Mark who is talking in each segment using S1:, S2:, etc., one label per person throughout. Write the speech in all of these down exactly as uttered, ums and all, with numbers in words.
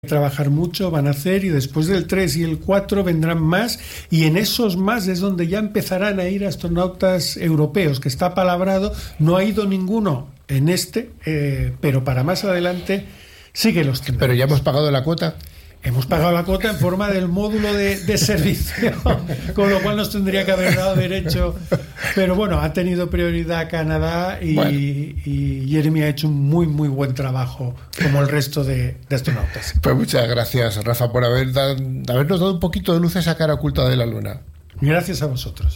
S1: trabajar mucho, van a hacer, y después del tres y el cuatro vendrán más, y en esos más es donde ya empezarán a ir astronautas europeos, que está palabrado. No ha ido ninguno en este, eh, pero para más adelante sí que los tendremos.
S2: Pero ya hemos pagado la cuota.
S1: Hemos pagado la cuota en forma del módulo de, de servicio, con lo cual nos tendría que haber dado derecho. Pero bueno, ha tenido prioridad Canadá y, bueno. y Jeremy ha hecho un muy, muy buen trabajo, como el resto de, de astronautas.
S2: Pues muchas gracias, Rafa, por haber da, habernos dado un poquito de luz a esa cara oculta de la Luna.
S1: Gracias a vosotros.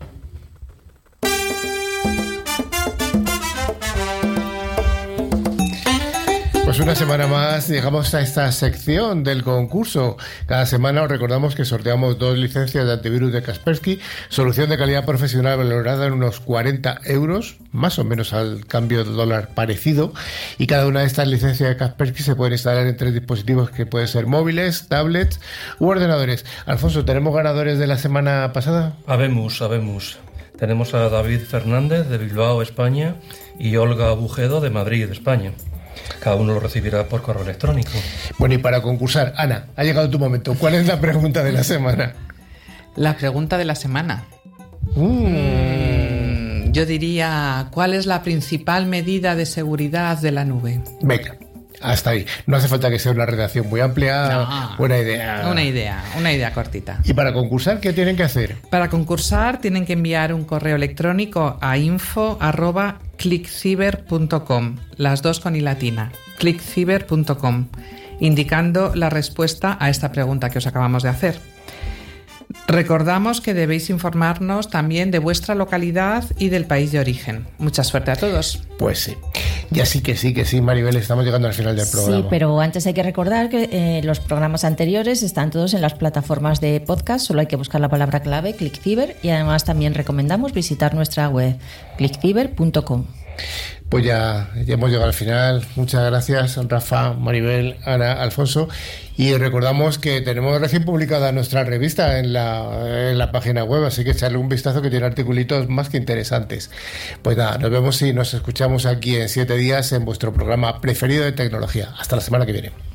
S2: Pues una semana más llegamos a esta sección del concurso. Cada semana os recordamos que sorteamos dos licencias de antivirus de Kaspersky, solución de calidad profesional valorada en unos cuarenta euros, más o menos al cambio de dólar parecido, y cada una de estas licencias de Kaspersky se pueden instalar en tres dispositivos que pueden ser móviles, tablets u ordenadores. Alfonso, ¿tenemos ganadores de la semana pasada?
S3: Habemos, habemos. Tenemos a David Fernández de Bilbao, España, y Olga Bujedo de Madrid, España. Cada uno lo recibirá por correo electrónico.
S2: Bueno, y para concursar, Ana, ha llegado tu momento. ¿Cuál es la pregunta de la semana?
S4: La pregunta de la semana.
S2: Mm.
S4: Mm, yo diría, ¿cuál es la principal medida de seguridad de la nube?
S2: Venga, hasta ahí. No hace falta que sea una redacción muy amplia.
S4: No,
S2: buena idea.
S4: Una idea, una idea cortita.
S2: ¿Y para concursar qué tienen que hacer?
S4: Para concursar tienen que enviar un correo electrónico a info arroba clickciber punto com, las dos con i latina, clickciber punto com, indicando la respuesta a esta pregunta que os acabamos de hacer. Recordamos que debéis informarnos también de vuestra localidad y del país de origen. Mucha suerte a todos.
S2: Pues sí. Ya sí que sí, que sí, Maribel, estamos llegando al final del programa.
S5: Sí, pero antes hay que recordar que eh, los programas anteriores están todos en las plataformas de podcast, solo hay que buscar la palabra clave, ClickCiber, y además también recomendamos visitar nuestra web, clickciber punto com.
S2: Pues ya, ya hemos llegado al final. Muchas gracias, Rafa, Maribel, Ana, Alfonso. Y recordamos que tenemos recién publicada nuestra revista en la, en la página web, así que echarle un vistazo, que tiene articulitos más que interesantes. Pues nada, nos vemos y nos escuchamos aquí en siete días en vuestro programa preferido de tecnología. Hasta la semana que viene.